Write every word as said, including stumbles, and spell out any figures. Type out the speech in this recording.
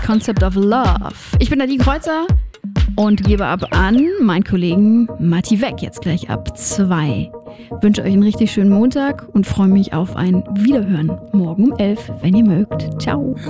Concept of Love. Ich bin Nadine Kreuzer und gebe ab an meinen Kollegen Matti Weck, jetzt gleich ab zwei. Wünsche euch einen richtig schönen Montag und freue mich auf ein Wiederhören morgen um elf, wenn ihr mögt. Ciao.